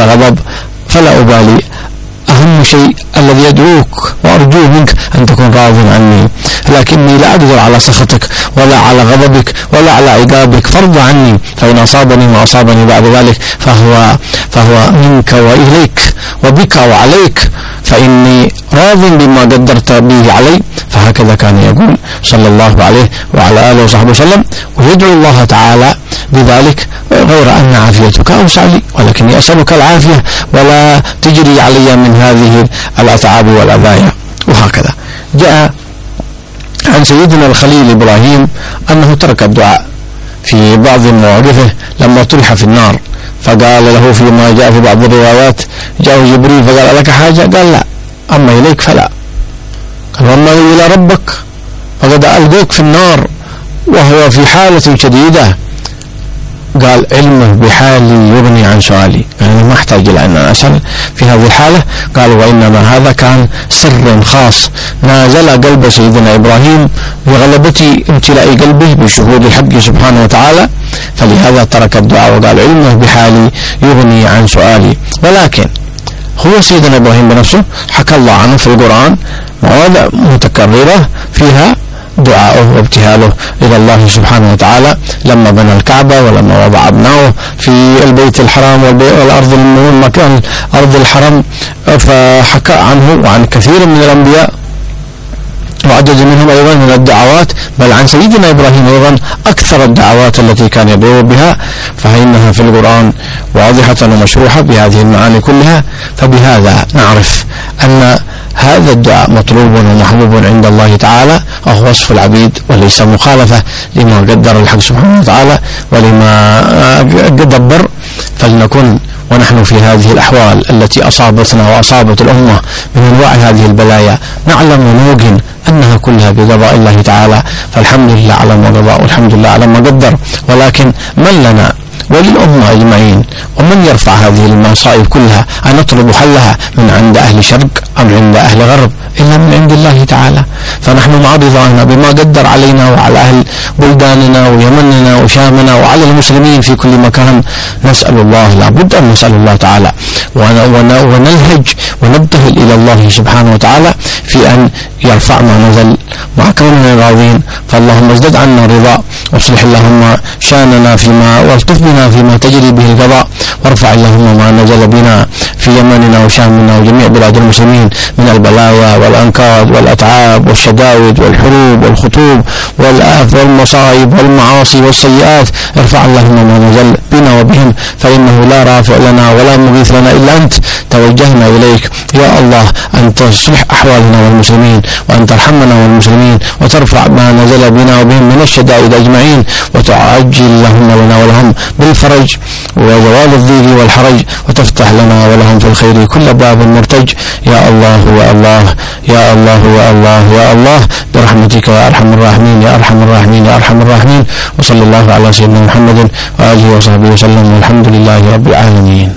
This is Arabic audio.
غضب فلا أبالي، أهم شيء الذي يدعوك وأرجوه منك أن تكون راض عني، لكني لا أقدر على سخطك ولا على غضبك ولا على عقابك، فارض عني، فإن أصابني ما أصابني بعد ذلك فهو منك وإليك وبك وعليك، فإني راض بما قدرت به علي. فهكذا كان يقول صلى الله عليه وعلى آله وصحبه وسلم، ويدعو الله تعالى بذلك، غير أن عافيتك أوسع لي، ولكني أسألك العافية ولا تجري علي من هذه الأتعاب والأذايا. وهكذا جاء عن سيدنا الخليل إبراهيم أنه ترك الدعاء في بعض مواقفه لما طرح في النار، فقال له فيما جاء في بعض الروايات جاءه جبريل فقال لك حاجة؟ قال لا، أما إليك فلا. قال وأما إلى ربك فقد ألقوك في النار وهو في حالة شديدة، قال علمه بحالي يغني عن سؤالي، يعني ما احتاج إلى أن أسأل في هذه الحالة. قال وإنما هذا كان سر خاص نازل قلب سيدنا إبراهيم بغلبة امتلاء قلبه بشهود الحق سبحانه وتعالى، فلهذا ترك الدعاء وقال علمه بحالي يغني عن سؤالي. ولكن هو سيدنا إبراهيم بنفسه حكى الله عنه في القرآن مواضع متكررة فيها دعاءه وابتهاله إلى الله سبحانه وتعالى لما بنى الكعبة ولما وضع أبنائه في البيت الحرام والأرض المكان أرض الحرم، فحكى عنه وعن كثير من الأنبياء وعدد منهم أيضا من الدعوات، بل عن سيدنا إبراهيم أيضا أكثر الدعوات التي كان يدعو بها، فإنها في القرآن واضحة ومشروحة بهذه المعاني كلها. فبهذا نعرف أن هذا الدعاء مطلوب ومحبوب عند الله تعالى، وهو وصف العبيد وليس مخالفة لما قدر الحق سبحانه وتعالى ولما دبر. فلنكن ونحن في هذه الأحوال التي أصابتنا وأصابت الأمة من أنواع هذه البلايا نعلم ونوقن أنها كلها بقضاء الله تعالى، فالحمد لله على ما قضى والحمد لله على ما قدر. ولكن من لنا وللأمة أجمعين ومن يرفع هذه المصائب كلها أن نطلب حلها من عند أهل شرق أم عند أهل غرب إلا من عند الله تعالى. فنحن مع رضانا بما قدر علينا وعلى أهل بلداننا ويمننا وشامنا وعلى المسلمين في كل مكان، نسأل الله، لابد أن نسأل الله تعالى ونلهج ونبتهل إلى الله سبحانه وتعالى في أن يرفع ما نزل مع كوننا راضين. فاللهم ازدد عنا رضا، واصلح اللهم شاننا فيما والطف بنا فيما تجري به القضاء، وارفع اللهم ما نزل بنا في يمننا وشامنا وجميع بلاد المسلمين من البلايا والأنكار والأتعاب والشدائد والحروب والخطوب والآف والمصائب والمعاصي والسيئات. ارفع اللهم ما نزل بنا وبهم، فإنه لا رافع لنا ولا مغيث لنا إلا أنت. توجهنا إليك يا الله أن تصلح أحوالنا والمسلمين، وأن ترحمنا والمسلمين، وترفع ما نزل بنا وبهم من الشدائد أجمعين، وتعجل اللهم لنا ولهم بالفرج وزوال الضيق والحرج، وتفتح لنا ولهم في الخير كل باب مرتج. يا الله يا الله يا الله يا الله يا الله، برحمتك يا أرحم الراحمين يا أرحم الراحمين يا أرحم الراحمين. وصلى الله على سيدنا محمد وآله وصحبه وسلم، والحمد لله رب العالمين.